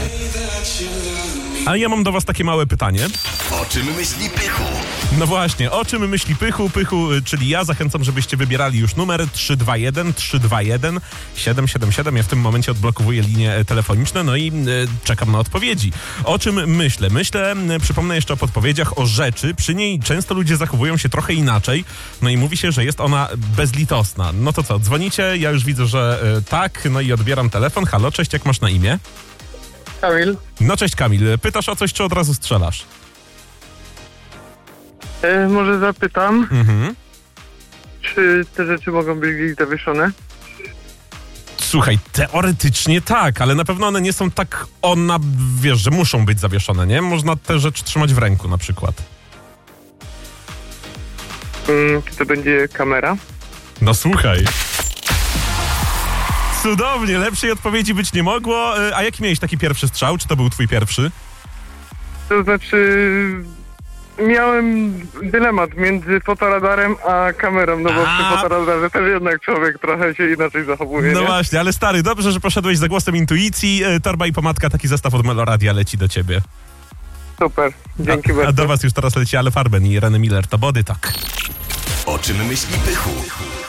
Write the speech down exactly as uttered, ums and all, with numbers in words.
A ja mam do was takie małe pytanie. O czym myśli Pychu? No właśnie, o czym myśli Pychu? Pychu, czyli ja. Zachęcam, żebyście wybierali już numer trzy dwa jeden trzy dwa jeden siedem siedem siedem. Ja w tym momencie odblokowuję linie telefoniczne, no i y, czekam na odpowiedzi. O czym myślę? Myślę, y, przypomnę jeszcze o podpowiedziach, o rzeczy. Przy niej często ludzie zachowują się trochę inaczej, no i mówi się, że jest ona bezlitosna. No to co, dzwonicie? Ja już widzę, że y, tak, no i odbieram telefon. Halo, cześć, jak masz na imię? Kamil, No cześć Kamil, pytasz o coś, czy od razu strzelasz? e, może zapytam, Mhm. czy te rzeczy mogą być zawieszone? Słuchaj, teoretycznie tak, ale na pewno one nie są tak, ona, wiesz, że muszą być zawieszone, nie? Można te rzeczy trzymać w ręku na przykład. Mm, czy to będzie kamera? No słuchaj. Cudownie, lepszej odpowiedzi być nie mogło. A jaki miałeś taki pierwszy strzał? Czy to był twój pierwszy? To znaczy, miałem dylemat między fotoradarem a kamerą, no bo A. przy fotoradarze też jednak człowiek trochę się inaczej zachowuje, No nie? właśnie, ale stary, dobrze, że poszedłeś za głosem intuicji. Torba i pomadka, taki zestaw od Meloradia leci do ciebie. Super, dzięki a, bardzo. a do was już teraz leci Ale Farben i Reny Miller. To Body Tak. O czym myśli Pychu?